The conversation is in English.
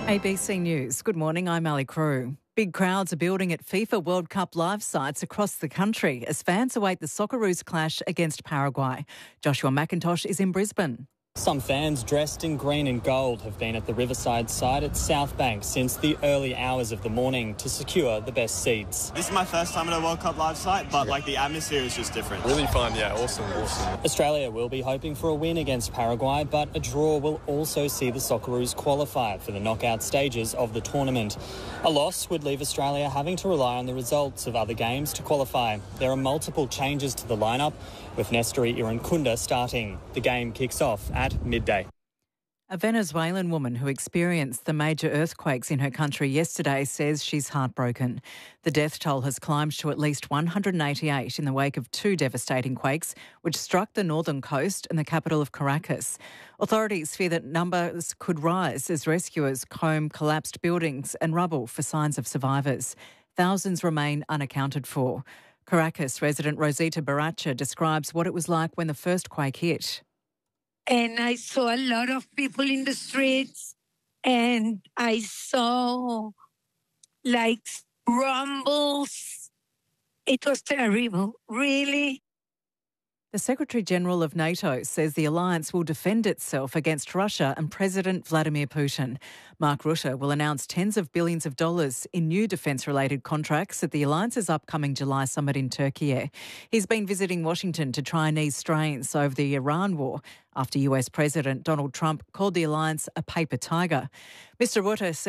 ABC News. Good morning, I'm Ali Crew. Big crowds are building at FIFA World Cup live sites across the country as fans await the Socceroos clash against Paraguay. Joshua McIntosh is in Brisbane. Some fans dressed in green and gold have been at the Riverside site at Southbank since the early hours of the morning to secure the best seats. This is my first time at a World Cup live site, but the atmosphere is just different. Really fun, yeah, awesome. Australia will be hoping for a win against Paraguay, but a draw will also see the Socceroos qualify for the knockout stages of the tournament. A loss would leave Australia having to rely on the results of other games to qualify. There are multiple changes to the lineup, with Nestori Irankunda starting. The game kicks off at midday. A Venezuelan woman who experienced the major earthquakes in her country yesterday says she's heartbroken. The death toll has climbed to at least 188 in the wake of two devastating quakes which struck the northern coast and the capital of Caracas. Authorities fear that numbers could rise as rescuers comb collapsed buildings and rubble for signs of survivors. Thousands remain unaccounted for. Caracas resident Rosita Baracha describes what it was like when the first quake hit. And I saw a lot of people in the streets, and I saw rumbles. It was terrible, really. The Secretary-General of NATO says the alliance will defend itself against Russia and President Vladimir Putin. Mark Rutte will announce tens of billions of dollars in new defence-related contracts at the alliance's upcoming July summit in Turkey. He's been visiting Washington to try and ease strains over the Iran war after US President Donald Trump called the alliance a paper tiger. Mr Rutte said